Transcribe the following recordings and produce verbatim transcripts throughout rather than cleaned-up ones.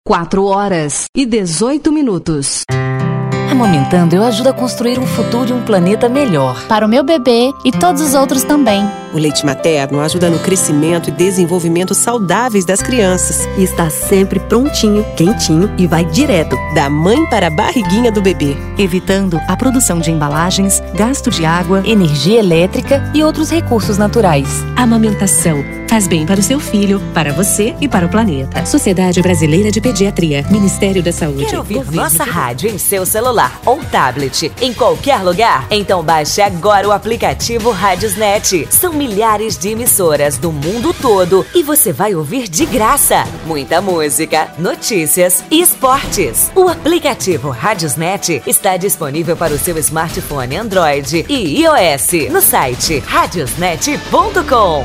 quatro horas e dezoito minutos. Amamentando, eu ajudo a construir um futuro e um planeta melhor. Para o meu bebê e todos os outros também. O leite materno ajuda no crescimento e desenvolvimento saudáveis das crianças. E está sempre prontinho, quentinho e vai direto da mãe para a barriguinha do bebê, evitando a produção de embalagens, gasto de água, energia elétrica e outros recursos naturais. A amamentação faz bem para o seu filho, para você e para o planeta. Sociedade Brasileira de Pediatria, Ministério da Saúde. Quer ouvir Governo nossa de... rádio em seu celular ou tablet, em qualquer lugar? Então baixe agora o aplicativo Rádiosnet. São milhares de emissoras do mundo todo e você vai ouvir de graça muita música, notícias e esportes. O aplicativo Rádiosnet está disponível para o seu smartphone Android e iOS no site radiosnet ponto com.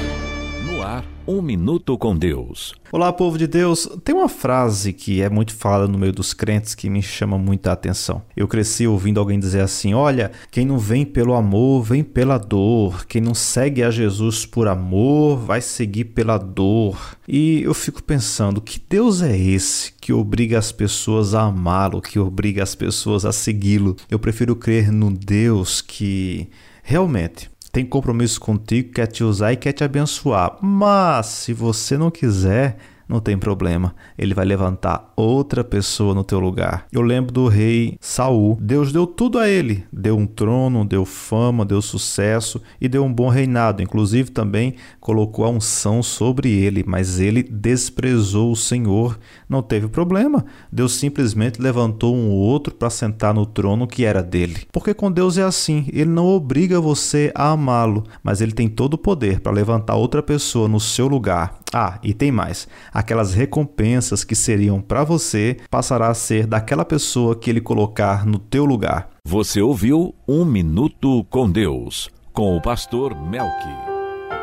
No ar, Um Minuto com Deus. Olá, povo de Deus. Tem uma frase que é muito falada no meio dos crentes que me chama muita atenção. Eu cresci ouvindo alguém dizer assim: olha, quem não vem pelo amor, vem pela dor. Quem não segue a Jesus por amor, vai seguir pela dor. E eu fico pensando, que Deus é esse que obriga as pessoas a amá-lo, que obriga as pessoas a segui-lo? Eu prefiro crer num Deus que realmente tem compromisso contigo, quer te usar e quer te abençoar. Mas se você não quiser, não tem problema. Ele vai levantar outra pessoa no teu lugar. Eu lembro do rei Saul. Deus deu tudo a ele. Deu um trono, deu fama, deu sucesso e deu um bom reinado. Inclusive também colocou a unção sobre ele. Mas ele desprezou o Senhor. Não teve problema. Deus simplesmente levantou um outro para sentar no trono que era dele. Porque com Deus é assim. Ele não obriga você a amá-lo. Mas ele tem todo o poder para levantar outra pessoa no seu lugar. Ah, e tem mais. Aquelas recompensas que seriam para você passará a ser daquela pessoa que ele colocar no teu lugar. Você ouviu Um Minuto com Deus, com o pastor Melqui.